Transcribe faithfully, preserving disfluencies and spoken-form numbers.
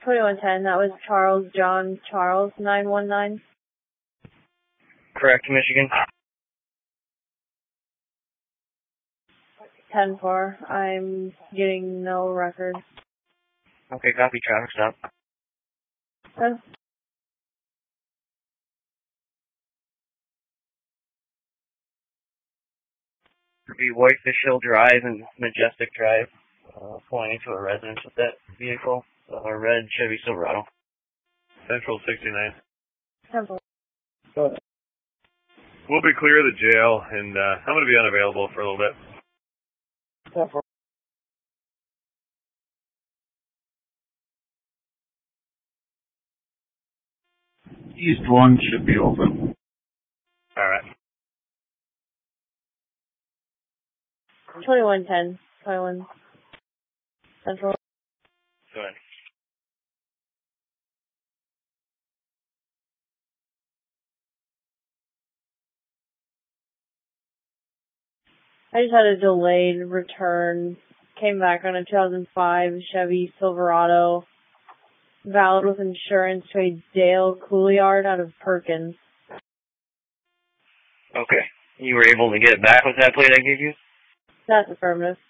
twenty-one ten, that was Charles John Charles nine one nine. Correct, Michigan. ten four, I'm getting no record. Okay, copy, traffic stop. Okay. Be Whitefish Hill Drive and Majestic Drive, uh, pointing to a residence with that vehicle, so a red Chevy Silverado. Central sixty-nine. ten four. Go ahead. We'll be clear of the jail, and uh, I'm going to be unavailable for a little bit. ten four. East one should be open. All right. twenty-one ten, twenty-one Central. Go ahead. I just had a delayed return. Came back on a two thousand five Chevy Silverado, valid with insurance, to a Dale Couliard out of Perkins. Okay. You were able to get it back with that plate I gave you? That's affirmative.